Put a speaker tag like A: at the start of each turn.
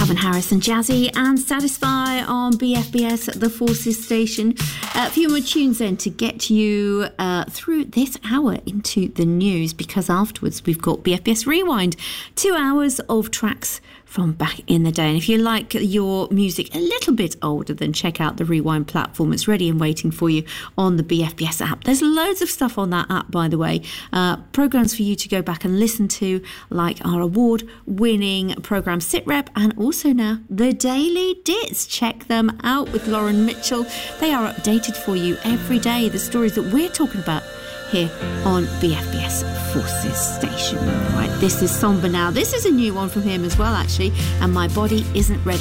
A: Calvin Harris and Jazzy and Satisfy on BFBS, the Forces station. A few more tunes then to get you through this hour into the news, because afterwards we've got BFBS Rewind, 2 hours of tracks from back in the day. And if you like your music a little bit older, then check out the Rewind platform. It's ready and waiting for you on the BFBS app. There's loads of stuff on that app, by the way. Programs for you to go back and listen to, like our award-winning program SitRep, and also now the Daily Dits. Check them out with Lauren Mitchell. They are updated for you every day, the stories that we're talking about here on BFBS Forces station. Right, this is Somber Now. This is a new one from him as well, actually, and My Body Isn't Ready.